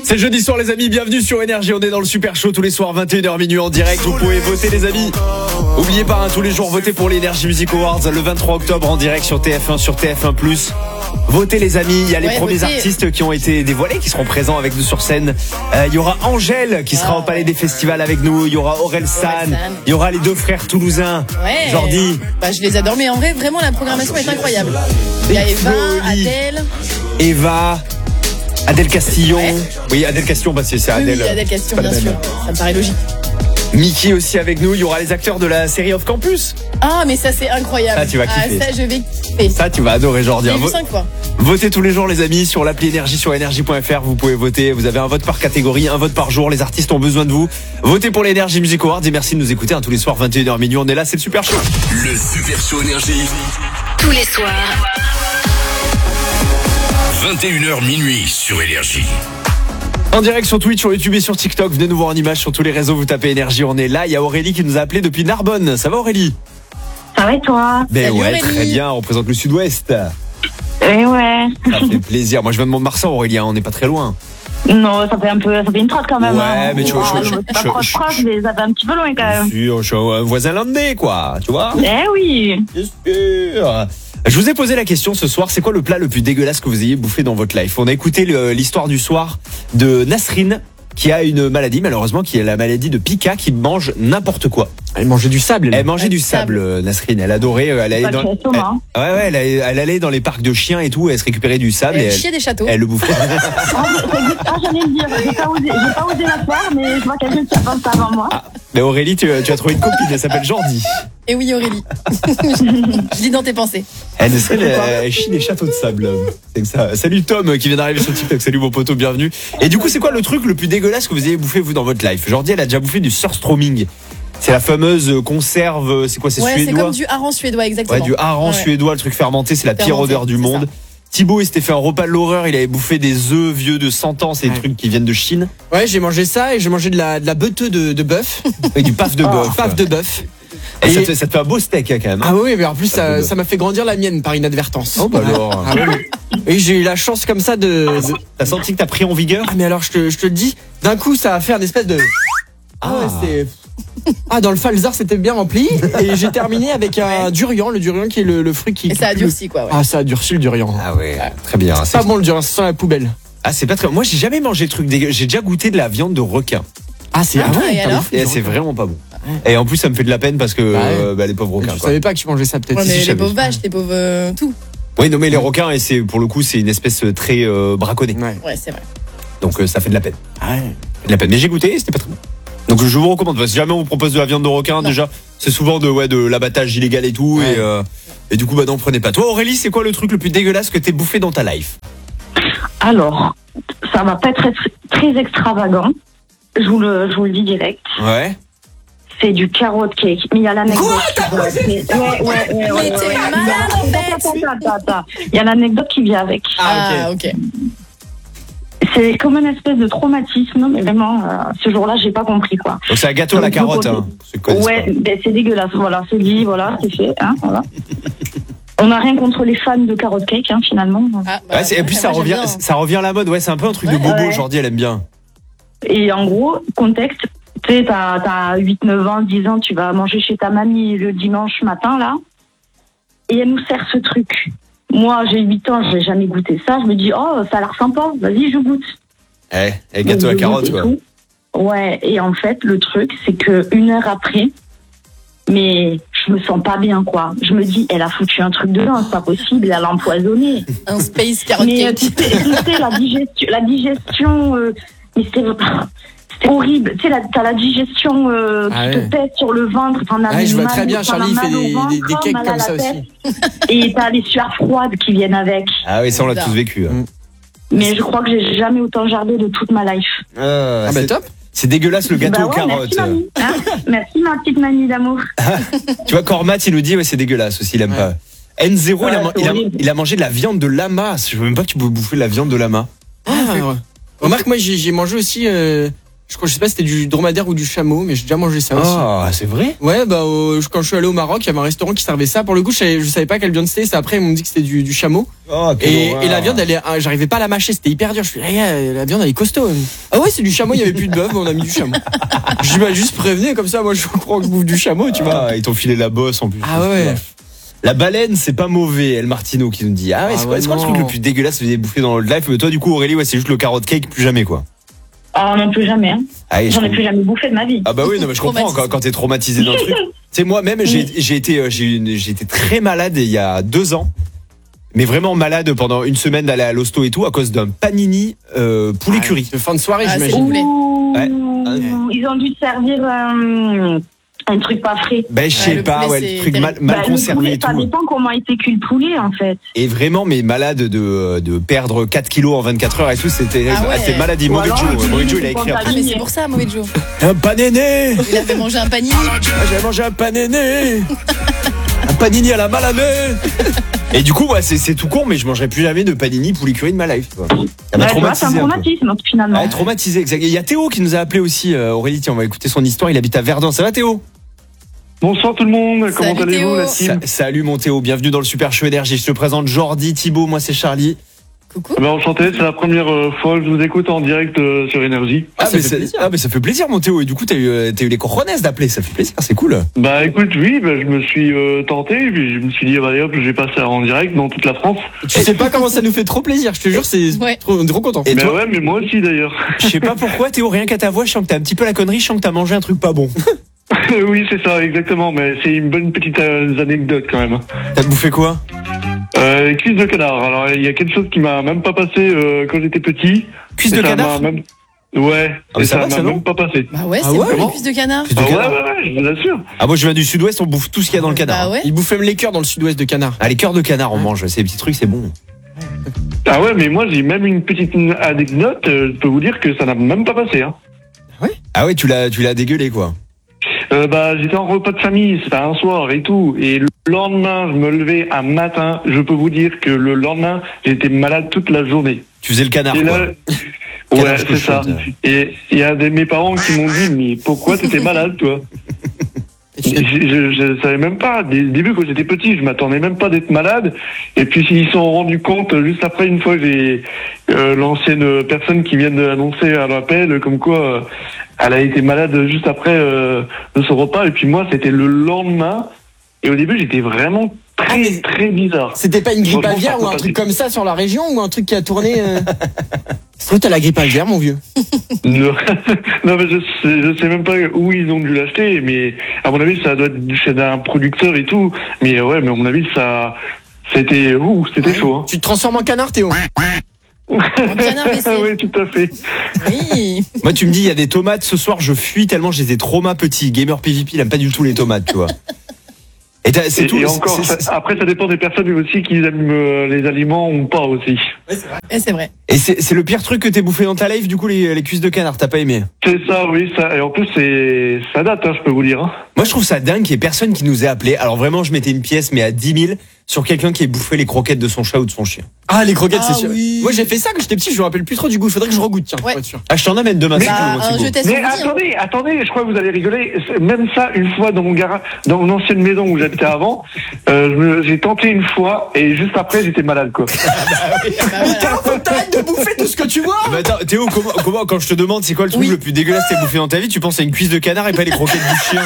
C'est jeudi soir les amis, bienvenue sur Énergie, on est dans le Super Show tous les soirs 21h minuit en direct, vous pouvez voter les amis. Oubliez pas, tous les jours votez pour l'Energy Music Awards le 23 octobre en direct sur TF1, sur TF1+. Votez les amis, il y a les premiers artistes qui ont été dévoilés, qui seront présents avec nous sur scène. Il y aura Angèle qui sera au Palais des Festivals avec nous, il y aura Aurel San, il y aura les deux frères toulousains, Jordi. Je les adore, mais en vrai vraiment la programmation est incroyable. Il y a Eva, Adèle Castillon. Oui, Adèle Castillon, c'est Adèle. Oui, Adèle Castillon, bien sûr. Ça me paraît logique. Mickey aussi avec nous. Il y aura les acteurs de la série Off Campus. Ah, mais ça, c'est incroyable. Ça, tu vas kiffer. Ça, je vais kiffer. Ça, tu vas adorer, Jordi. J'ai vu 5 fois. Votez tous les jours, les amis, sur l'appli Énergie, sur énergie.fr. Vous pouvez voter. Vous avez un vote par catégorie, un vote par jour. Les artistes ont besoin de vous. Votez pour l'Energy Music Awards et merci de nous écouter tous les soirs, 21h minuit. On est là, c'est le Super Show. Le Super Show Énergie. Tous les soirs. 21h minuit sur Énergie. En direct sur Twitch, sur YouTube et sur TikTok. Venez nous voir en image sur tous les réseaux. Vous tapez Énergie, on est là. Il y a Aurélie qui nous a appelé depuis Narbonne. Ça va Aurélie? Ça va et toi? Ben Salut, ouais, Aurélie. très bien. On représente le Sud-Ouest. Eh ouais. Ça fait plaisir. Moi, je viens de Mont-de-Marsan, Aurélie. On n'est pas très loin. Non, ça fait une trotte quand même. Ouais, mais tu vois, c'est pas proche, mais ça fait un petit peu loin quand même. Je suis un voisin landais, quoi. Tu vois? Eh oui. Bien sûr. Je vous ai posé la question ce soir, c'est quoi le plat le plus dégueulasse que vous ayez bouffé dans votre life? On a écouté l'histoire du soir de Nasrine, qui a une maladie, malheureusement, qui est la maladie de Pika, qui mange n'importe quoi. Elle mangeait du sable. Elle mangeait du sable, Nasrine. Elle adorait. Elle allait elle allait dans les parcs de chiens et tout. Elle se récupérait du sable. Elle chiait des châteaux. Elle le bouffait. J'allais le dire. J'ai pas osé la faire, mais je vois quelqu'un qui a pensé avant moi. Mais Aurélie, tu as trouvé une copine. Elle s'appelle Jordi. Et oui, Aurélie. Je lis dans tes pensées. Nasrine, elle chie des châteaux de sable. C'est que ça. Salut Tom qui vient d'arriver sur TikTok. Salut mon poteau, bienvenue. Et du coup, c'est quoi le truc le plus dégueulasse que vous ayez bouffé vous dans votre life? Jordi, elle a déjà bouffé du surströmming. C'est la fameuse conserve, c'est quoi, c'est suédois? C'est comme du hareng suédois, exactement. Ouais, du hareng suédois, le truc fermenté, c'est la pire odeur du monde. Thibaut, il s'était fait un repas de l'horreur, il avait bouffé des œufs vieux de 100 ans, c'est des trucs qui viennent de Chine. Ouais, j'ai mangé ça et j'ai mangé de la beuteux de bœuf. Et du paf de bœuf. Paf de bœuf. Et ça te fait un beau steak quand même. Ah oui, mais en plus ça m'a fait grandir la mienne par inadvertance. Oh bah alors. Ah oui. Et j'ai eu la chance comme ça de... T'as senti que t'as pris en vigueur? Ah mais alors je te le dis, d'un coup ça a fait un espèce de... dans le Falzar c'était bien rempli. Et j'ai terminé avec un durian, le durian qui est le fruit qui... Et ça a durci quoi. Ouais. Ah ça a durci le durian. Ah ouais, très bien. C'est pas bon le durian, c'est sur la poubelle. Ah c'est pas très... Moi j'ai jamais mangé de trucs dégueu. J'ai déjà goûté de la viande de requin. Et alors Et c'est vraiment pas bon. Et en plus ça me fait de la peine parce que les pauvres requins. Je savais pas que tu mangeais ça peut-être. Ouais, mais les pauvres vaches, les pauvres tout. Oui non mais les requins, et c'est pour le coup c'est une espèce très braconnée. Ouais, c'est vrai. Donc ça fait de la peine. De la peine. Mais j'ai goûté, c'était pas très bon. Donc je vous recommande. Si jamais on vous propose de la viande de requin, déjà c'est souvent de l'abattage illégal et tout. Ouais. Et du coup non, prenez pas. Toi Aurélie, c'est quoi le truc le plus dégueulasse que t'aies bouffé dans ta life? Alors, ça va pas être très extravagant. Je vous le dis direct. Ouais. C'est du carrot cake. Mais il y a l'anecdote. Mais t'es malade en fait. Attends. Il y a l'anecdote qui vient avec. Ah ok. C'est comme une espèce de traumatisme, mais vraiment, ce jour-là, j'ai pas compris quoi. Donc c'est un gâteau à la carotte. Hein. Ouais, c'est dégueulasse. Voilà, c'est dit, voilà, c'est fait. Hein, voilà. On n'a rien contre les fans de carrot cake, hein, finalement. Et puis ça revient à la mode. Ouais, c'est un peu un truc de bobo. Jordi, elle aime bien. Et en gros, contexte, tu sais, t'as 8, 9 ans, 10 ans, tu vas manger chez ta mamie le dimanche matin, là, et elle nous sert ce truc. Moi, j'ai 8 ans, j'ai jamais goûté ça. Je me dis, oh, ça a l'air sympa, vas-y, je goûte. Gâteau à la carotte, quoi. Ouais, et en fait, le truc, c'est que 1 heure après, mais je me sens pas bien, quoi. Je me dis, elle a foutu un truc dedans, c'est pas possible, elle a empoisonné. Un space carrot mais cake. Tu sais, la digestion, mais c'est horrible. Tu sais, t'as la digestion qui te pèse sur le ventre. Je vois très bien, Charlie, il fait des cakes comme ça aussi. Et t'as les sueurs froides qui viennent avec. Ah oui, ça on l'a tous vécu. Mais je crois que j'ai jamais autant jardé de toute ma life. Top. C'est dégueulasse le gâteau aux carottes. Merci, mamie. Merci ma petite mamie d'amour. Tu vois, Cormat, il nous dit, c'est dégueulasse aussi, il aime pas. N0, il a mangé de la viande de lama. Je veux même pas que tu peux bouffer de la viande de lama. Remarque, moi j'ai mangé aussi Je sais pas si c'était du dromadaire ou du chameau, mais j'ai déjà mangé ça aussi. Ah, c'est vrai? Ouais, bah quand je suis allé au Maroc, il y avait un restaurant qui servait ça. Pour le coup, je savais pas quelle viande c'était. C'est après ils m'ont dit que c'était du chameau. Oh, Et la viande, j'arrivais pas à la mâcher. C'était hyper dur. Je suis la viande elle est costaud. Ah ouais, c'est du chameau. Il y avait plus de bœuf, mais on a mis du chameau. Je dis bah juste prévenez comme ça. Moi je crois que je bouffe du chameau, tu vois. Ah, ils t'ont filé la bosse en plus. Ah ouais. La baleine, c'est pas mauvais. El Martino qui nous dit. Ah ouais, c'est quoi le truc le plus dégueulasse que vous avez bouffé dans le live? Mais toi, du coup, Aurélie, ouais, c'est juste le carrot cake, plus jamais quoi. Ah non, plus jamais. Hein. Ah, J'en ai plus jamais bouffé de ma vie. Ah bah oui, non mais je comprends quand t'es traumatisé d'un truc. Tu sais moi-même j'ai été très malade il y a 2 ans. Mais vraiment malade pendant une semaine d'aller à l'hosto et tout à cause d'un panini poulet curry. De fin de soirée, Ah, j'imagine. Ouais. Ils ont dû te servir un truc pas frais. Ben je sais le pas, poulet, ouais, c'est le truc terrible. mal Le conservé poulet, et tout. ça dépend comment était cuit le poulet en fait. Et vraiment mais malade de perdre 4 kilos en 24 heures et tout, c'était Ah ouais. c'était maladie. Ou Mauvais alors, Joe, il a écrit Ah, mais c'est pour ça, mauvais Joe. un panéné. Il avait mangé un panini. J'avais mangé un panéné. Un panini à la malamé. Et du coup, ouais, c'est tout con, mais je mangerai plus jamais de panini poulet curry de ma life. Quoi. Ça m'a Ouais, tu vois, c'est un traumatisé un peu. traumatisme finalement. Ouais, traumatisé, exact. Il y a Théo qui nous a appelé aussi, Aurélie, tiens, on va écouter son histoire, il habite à Verdun. Ça va Théo? Bonsoir tout le monde, comment Salut, allez-vous Théo. la team? Salut mon Théo, bienvenue dans le Super Show Énergie. Je te présente Jordi, Thibaut, moi c'est Charlie. Coucou. Enchanté, c'est la première fois que je vous écoute en direct sur Énergie. Ah, ça mais fait plaisir. mais ça fait plaisir mon Théo, et du coup t'as eu les cojones d'appeler, ça fait plaisir, c'est cool. Bah écoute, oui, je me suis tenté, puis je me suis dit, allez hop, je vais passer en direct dans toute la France. Tu sais pas comment ça nous fait trop plaisir, je te jure, c'est Ouais. on est trop content. Et Mais toi, ouais, mais moi aussi d'ailleurs. je sais pas pourquoi Théo, rien qu'à ta voix, je sens que t'as un petit peu la connerie, je sens que t'as mangé un truc pas bon. Oui, c'est ça, exactement, mais c'est une bonne petite anecdote quand même. T'as bouffé quoi? Cuisse de canard, alors il y a quelque chose qui m'a même pas passé quand j'étais petit. Cuisse Et de ça canard? m'a même... Ouais, Ah, mais et ça ça va, m'a ça, non même pas passé. Bah ouais, Ah c'est ouais, bon, bon les cuisses de canard. Cuisse de Ah canard. ouais, je vous assure. Ah moi je viens du sud-ouest, on bouffe tout ce qu'il y a dans le canard. Bah ouais. Ils bouffent même les cœurs dans le sud-ouest de canard. Ah les cœurs de canard on mange, c'est des petits trucs, c'est bon. Ah ouais, mais moi j'ai même une petite anecdote, je peux vous dire que ça n'a même pas passé. Hein. Ah ouais, tu l'as dégueulé quoi. J'étais en repas de famille, c'était un soir et tout, et le lendemain, je me levais un matin, je peux vous dire que le lendemain, j'étais malade toute la journée. Tu faisais le canard Et quoi. là, Canard ouais, c'est ça. cochon, Et il y a mes parents qui m'ont dit, mais pourquoi t'étais malade, toi? Et tu- Je savais même pas. Dès le début, quand j'étais petit, je m'attendais même pas d'être malade. Et puis, ils se sont rendus compte, juste après, une fois, j'ai l'ancienne personne qui vient d'annoncer à l'appel, comme quoi elle a été malade juste après de ce repas. Et puis moi, c'était le lendemain. Et au début, j'étais vraiment très, très bizarre. C'était pas une grippe Franchement, aviaire ça ou peut un passer. truc comme ça sur la région ou un truc qui a tourné Toi t'as la grippe aviaire mon vieux. Non, non, mais je sais même pas où ils ont dû l'acheter, mais à mon avis, ça doit être chez un producteur et tout. Mais ouais, mais à mon avis, c'était chaud. Hein. Tu te transformes en canard Théo. canard WC. Oui, tout à fait. Oui. Moi, tu me dis, il y a des tomates ce soir, je fuis tellement j'étais trauma petit. Gamer PvP, il aime pas du tout les tomates, tu vois. Et c'est tout. Et encore, après, ça dépend des personnes aussi qui aiment les aliments ou pas aussi. Et c'est vrai. Et c'est le pire truc que t'aies bouffé dans ta life, du coup, les cuisses de canard, t'as pas aimé? C'est ça, oui, ça. Et en plus, ça date, hein, je peux vous dire. Hein. Moi, je trouve ça dingue qu'il y ait personne qui nous ait appelé. Alors vraiment, je mettais une pièce, mais à 10 000 sur quelqu'un qui ait bouffé les croquettes de son chat ou de son chien. Ah les croquettes Ah c'est sûr. oui. Moi j'ai fait ça quand j'étais petit, je me rappelle plus trop du goût, il faudrait que je regoute tiens. Ouais. Pour être sûr. Ah, je t'en amène demain. Bah, c'est un cool, jeu test Mais on dit, hein. attendez, je crois que vous allez rigoler. Même ça, une fois dans mon ancienne maison où j'habitais avant, j'ai tenté une fois et juste après, j'étais malade, quoi. Bah, voilà. Théo, faut que t'arrêtes de bouffer tout ce que tu vois. Mais attends, Théo, comment, quand je te demande c'est quoi le truc Oui. le plus dégueulasse que t'aies bouffé dans ta vie, tu penses à une cuisse de canard et pas les croquettes du chien?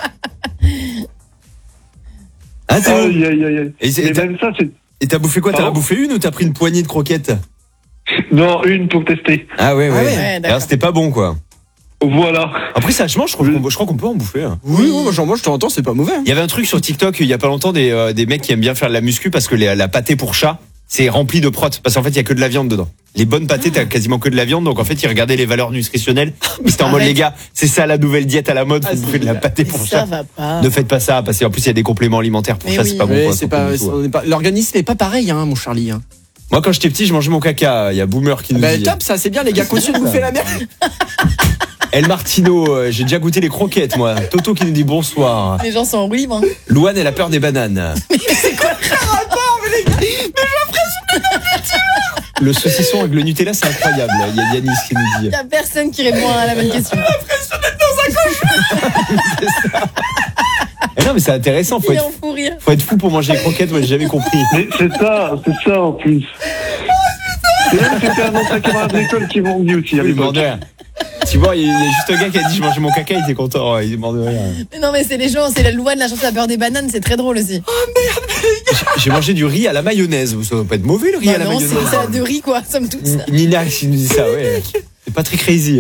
Hein, Théo? Aïe, aïe, aïe, aïe. Et Mais même ça, c'est... Et t'as bouffé quoi? T'as Pardon bouffé une ou t'as pris une poignée de croquettes? Non, une pour tester. Ah ouais, Ah ouais. ouais, d'accord. Alors c'était pas bon, quoi. Voilà. Après, sachement, je crois qu'on peut en bouffer. Hein. Oui, moi j'en mange de temps en temps, c'est pas mauvais. Hein. Il y avait un truc sur TikTok il y a pas longtemps des mecs qui aiment bien faire de la muscu parce que la pâtée pour chat c'est rempli de protes parce qu'en fait il y a que de la viande dedans. Les bonnes pâtées t'as quasiment que de la viande donc en fait ils regardaient les valeurs nutritionnelles. C'était en mode Arrête. les gars c'est ça la nouvelle diète à la mode, Ah, vous c'est bouffez de la génial. pâté Mais pour ça chat. va pas. Ne faites pas ça parce qu'en plus il y a des compléments alimentaires pour Mais ça oui. c'est pas bon. Ouais, pour la c'est santé pas, du tout, hein. on est pas l'organisme n'est pas pareil hein mon Charlie hein. Moi quand j'étais petit je mangeais mon caca. Il y a Boomer qui nous Bah dit. top ça c'est bien les gars, continuez de bouffer la merde. El Martino, j'ai déjà goûté les croquettes moi. Toto qui nous dit bonsoir. Les gens sont en roue libre. Hein. Louane elle a peur des bananes. Le saucisson avec le Nutella, c'est incroyable. Il y a Yanis qui nous dit. Il y a personne qui répond à la bonne question. Non, mais c'est intéressant. Il est en fou rire. Faut être fou pour manger les croquettes. Moi, j'ai jamais compris. Mais c'est ça en plus. Et même, c'était un ancien camarade d'école qui m'ont dit aussi à Oui, il l'époque. demande rien. Tu vois, il y a juste un gars qui a dit je mangeais mon caca, il était content. Il demande rien. Mais non, mais c'est les gens, c'est la loi de la chanson à beurre des bananes, c'est très drôle aussi. J'ai mangé du riz à la mayonnaise. Ça va pas être mauvais le riz à la non, mayonnaise. c'est ça de riz quoi, somme toute. Nina qui nous dit ça, ouais. C'est pas très crazy.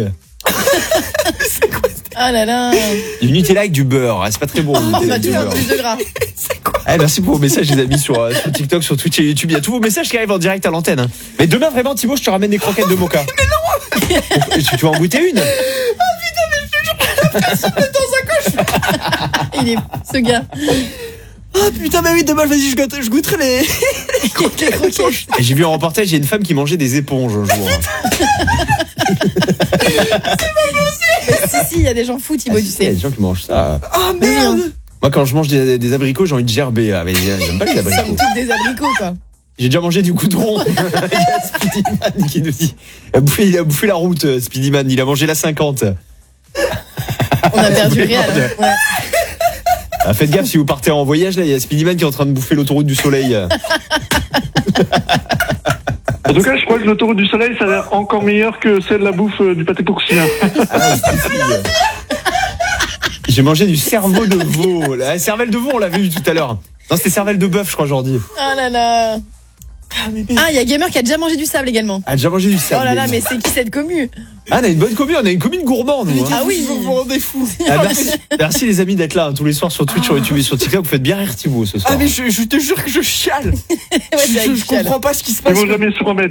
Ah là là. Du Nutella avec du beurre, c'est pas très bon. le Oh, Nutella bah avec du toujours beurre. plus de gras. Merci pour vos messages, les amis, sur TikTok, sur Twitch et YouTube. Il y a tous vos messages qui arrivent en direct à l'antenne. Hein. Mais demain, vraiment, Thibaut, je te ramène des croquettes de Moka. Mais non. Tu vas en goûter une? Il est ce gars. Ah putain, mais oui, demain, vas-y, je goûterai les croquettes. Et j'ai vu un reportage, il y a une femme qui mangeait des éponges un jour. Si, il y a des gens fous, Thibaut, tu Il y a sais. des gens qui mangent ça. Oh merde. Moi, quand je mange des abricots, j'ai envie de gerber. Ah, mais j'aime pas les Somme abricots. toute des abricots quoi. J'ai déjà mangé du goudron. Il y a Speedyman qui nous dit. Il a bouffé la route, Speedyman. Il a mangé la 50. On a perdu Réal. Ouais. Ah, faites gaffe si vous partez en voyage, là, il y a Speedyman qui est en train de bouffer l'autoroute du soleil. En tout cas, je crois que l'autoroute du soleil, ça a l'air encore meilleur que celle de la bouffe du pâté porcien. J'ai mangé du cerveau de veau. La cervelle de veau, on l'avait vu tout à l'heure. Non, c'était cervelle de bœuf, je crois, aujourd'hui. Oh là là. Ah, il y a Gamer qui a déjà mangé du sable également. Ah, déjà mangé du Oh cerveau. là là, mais c'est qui cette commu? Ah, on a une bonne commune, on a une commune gourmande, nous. Hein. Ah oui, Vous vous rendez fou. Ah, merci les amis d'être là tous les soirs sur Twitch, sur YouTube et sur TikTok. Vous faites bien rire Thibaut ce soir. Ah mais je te jure que je chiale. Ouais, c'est avec je Chial. comprends pas ce qui se Ils passe. vont jamais se remettre.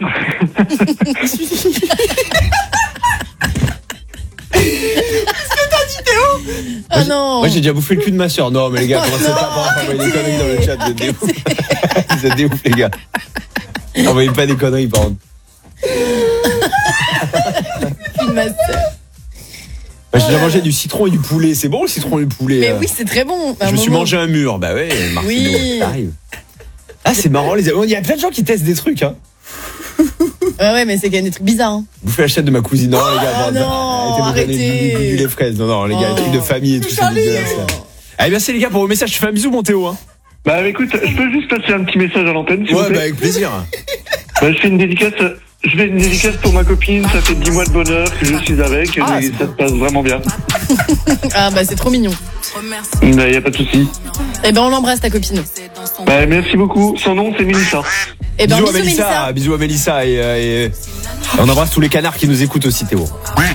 Ah non. Moi j'ai déjà bouffé le cul de ma soeur. Non mais les gars, commencez pas à envoyer des conneries dans le chat. Vous êtes des ouf. Vous êtes des ouf les gars. Envoyez pas des conneries par contre. Une masse. Moi, j'ai déjà mangé du citron et du poulet. C'est bon le citron et le poulet. Mais oui, c'est très bon. Je me suis mangé un mur. Bah ouais, Martino, Oui. ça arrive. Ah c'est marrant les amis. Il y a plein de gens qui testent des trucs. Hein. Ouais, mais c'est quand même des trucs bizarres. Hein. Bouffer la chatte de ma cousine. Non les gars. Oh non, arrêtez. Du lait fraise. Non les gars, les trucs de famille et tout c'est dégueulasse. Là. Allez merci les gars pour vos messages. Je fais un bisou mon Théo. Hein. Bah écoute, je peux juste passer un petit message à l'antenne, s'il vous Ouais plaît. bah avec plaisir. Bah, je fais une dédicace pour ma copine, ça fait 10 mois de bonheur que je suis avec, et ça se passe vraiment bien. Ah bah c'est trop mignon. Bah, y a pas de souci. Eh ben on l'embrasse ta copine. Bah, merci beaucoup. Son nom c'est Mélissa. Eh ben Bisous à bisous Mélissa. Bisous à Mélissa et on embrasse tous les canards qui nous écoutent aussi Théo.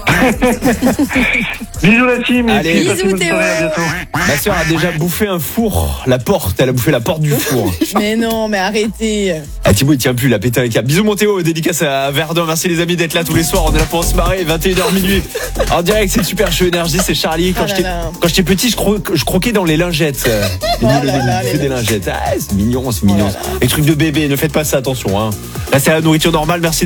Bisous la team. Et Allez. puis, passez Bisous, bonne soirée, à bientôt. Ma sœur a déjà bouffé un four, la porte, elle a bouffé la porte du four. Mais non, mais arrêtez. Ah Thibaut il tient plus, il a pété un câble. Bisous mon Théo, dédicace à Verdun, merci les amis d'être là tous les soirs, on est là pour se marrer, 21h minuit. En direct c'est le Super Show Énergie, c'est Charlie. Quand Oh là j'étais là. quand j'étais petit je croquais dans les lingettes. Oh là là, C'est les des lingettes. Ah c'est mignon, c'est mignon. Oh là là. Les trucs de bébé, ne faites pas ça, attention. Hein. Là c'est la nourriture normale, merci.